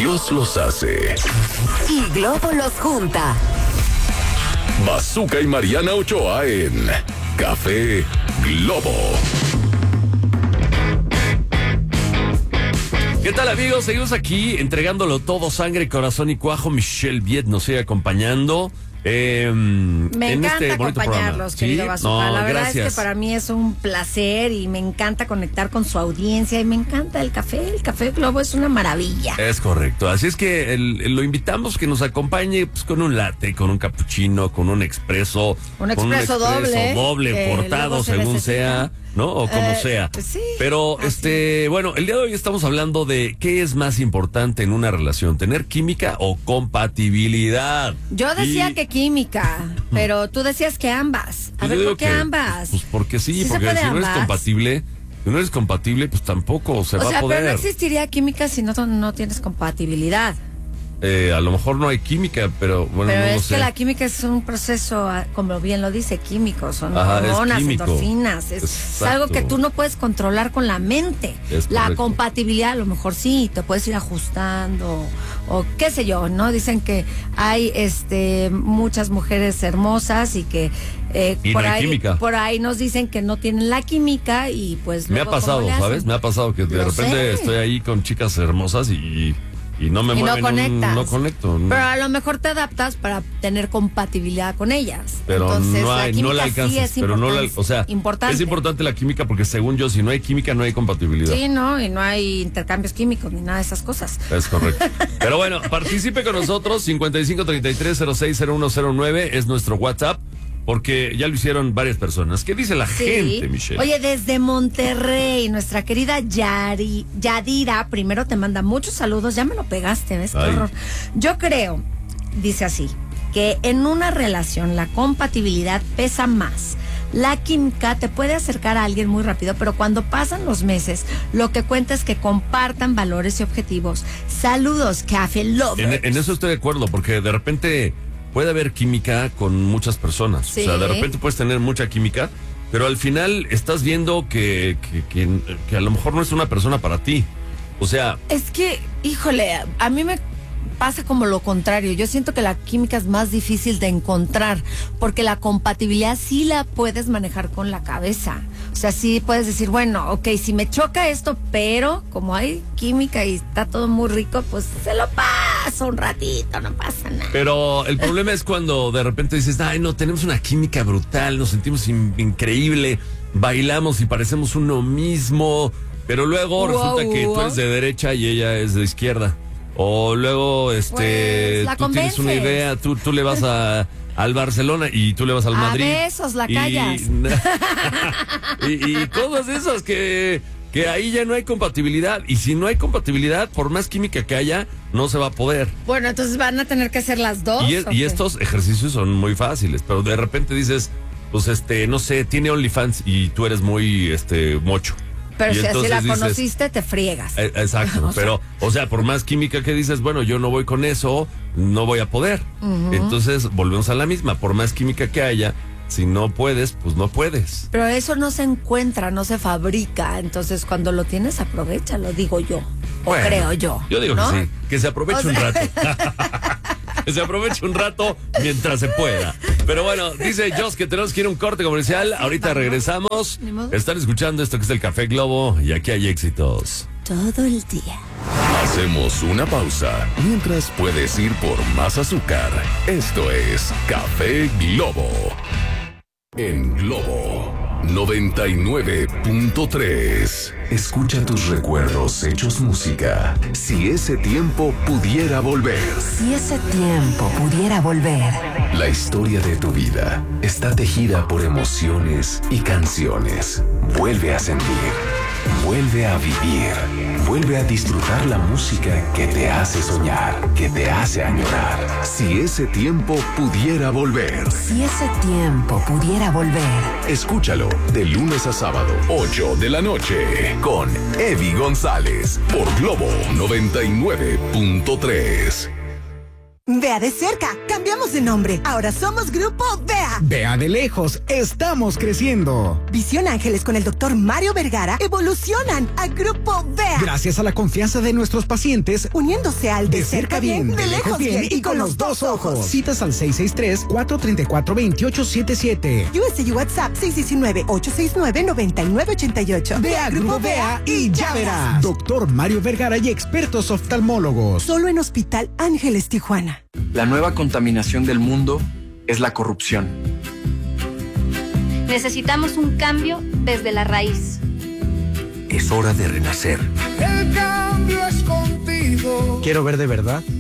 Dios los hace. Y Globo los junta. Bazooka y Mariana Ochoa en Café Globo. ¿Qué tal, amigos? Seguimos aquí entregándolo todo, sangre, corazón y cuajo. Michelle Viet nos sigue acompañando. Me encanta acompañarlos, querido Bazooka. La verdad gracias. es que para mí es un placer y me encanta conectar con su audiencia y me encanta el café. El Café Globo es una maravilla. Es correcto. Así es que lo invitamos que nos acompañe pues, con un latte, con un cappuccino, con un expreso. Un expreso doble, cortado se según necesita. sea, ¿no? O como sea. Sí, Pero, bueno, el día de hoy estamos hablando de qué es más importante en una relación, tener química o compatibilidad. Yo decía que química, pero tú decías que ambas. A Pues ver, yo ¿por qué digo que, ambas? Pues porque sí, ¿Sí se porque puede si no eres ambas? compatible, pues tampoco se va a poder. Pero no existiría química si no tienes compatibilidad. A lo mejor no hay química, pero bueno, Pero no lo es sé. que la química es un proceso, como bien lo dice, químico, son Ajá, es hormonas, químico. endorfinas, es Exacto. algo que tú no puedes controlar con la mente. Es La correcto. compatibilidad a lo mejor sí, te puedes ir ajustando o qué sé yo, ¿no? Dicen que hay muchas mujeres hermosas y que Y no hay química. por ahí nos dicen que no tienen la química y pues Me ha luego, ¿cómo pasado, le hacen? ¿sabes? Me ha pasado que de Lo repente sé. estoy ahí con chicas hermosas y no me Y no mueven, conectas. no conecto. Pero a lo mejor te adaptas para tener compatibilidad con ellas. Pero entonces, no hay, no la química alcanzas. sí es pero no la, o sea, importante. es importante la química porque según yo, si no hay química, no hay compatibilidad. Sí, no, y no hay intercambios químicos ni nada de esas cosas. Es correcto. Pero bueno, participe con nosotros, 5533-060109 es nuestro WhatsApp, porque ya lo hicieron varias personas. ¿Qué dice la gente, Michelle? Oye, desde Monterrey, nuestra querida Yadira, primero te manda muchos saludos, ya me lo pegaste, ¿ves? Qué Ay. horror. Yo creo, dice así, que en una relación la compatibilidad pesa más. La química te puede acercar a alguien muy rápido, pero cuando pasan los meses, lo que cuenta es que compartan valores y objetivos. Saludos, Café Lovers. En eso estoy de acuerdo, porque de repente puede haber química con muchas personas. Sí. O sea, de repente puedes tener mucha química, pero al final estás viendo que a lo mejor no es una persona para ti. O sea, Es que, híjole, a mí me pasa como lo contrario. Yo siento que la química es más difícil de encontrar, porque la compatibilidad sí la puedes manejar con la cabeza. O sea, sí puedes decir, bueno, ok, si me choca esto, pero como hay química y está todo muy rico, pues se lo paso un ratito, no pasa nada. pero el problema es cuando de repente dices, ay, no, tenemos una química brutal, nos sentimos increíble, bailamos y parecemos uno mismo, pero luego resulta que tú eres de derecha y ella es de izquierda. O luego, Pues, la tú tienes una convences. idea, tú le vas al Barcelona y tú le vas al A Madrid. besos la callas. Y cosas esas que ahí ya no hay compatibilidad. Y si no hay compatibilidad, por más química que haya, no se va a poder. Bueno, entonces van a tener que hacer las dos. ¿o Y qué? estos ejercicios son muy fáciles, pero de repente dices, pues no sé, tiene OnlyFans y tú eres muy mocho. Pero Y si así entonces la dices, conociste, te friegas. Exacto, pero, o sea, por más química que dices, bueno, yo no voy con eso, no voy a poder. Entonces, volvemos a la misma, por más química que haya, si no puedes, pues no puedes. Pero eso no se encuentra, no se fabrica. Entonces, cuando lo tienes, aprovechalo, digo yo. Bueno, o creo yo. Yo digo ¿no? que sí, que se aproveche O sea- un rato. Que se aproveche un rato mientras se pueda. Pero bueno, dice Joss que tenemos que ir a un corte comercial. Ahorita regresamos. Ni modo. Están escuchando esto que es el Café Globo y aquí hay éxitos. Todo el día. Hacemos una pausa mientras puedes ir por más azúcar. Esto es Café Globo. En Globo 99.3. Escucha tus recuerdos hechos música. Si ese tiempo pudiera volver. Si ese tiempo pudiera volver. La historia de tu vida está tejida por emociones y canciones. Vuelve a sentir. Vuelve a vivir. Vuelve a disfrutar la música que te hace soñar, que te hace añorar. Si ese tiempo pudiera volver. Si ese tiempo pudiera volver. Escúchalo de lunes a sábado, 8 de la noche, con Evi González, por Globo 99.3. Vea de cerca, cambiamos de nombre. Ahora somos Grupo Vea. Vea de lejos, estamos creciendo. Visión Ángeles con el doctor Mario Vergara evolucionan a Grupo Vea. Gracias a la confianza de nuestros pacientes, uniéndose al de cerca bien, de lejos bien y con los dos ojos. Citas al 663-434-2877. USG WhatsApp 619-869-9988. Vea Grupo Vea y ya verás. Doctor Mario Vergara y expertos oftalmólogos. Solo en Hospital Ángeles Tijuana. La nueva contaminación del mundo es la corrupción. Necesitamos un cambio desde la raíz. Es hora de renacer. El cambio es contigo. Quiero ver de verdad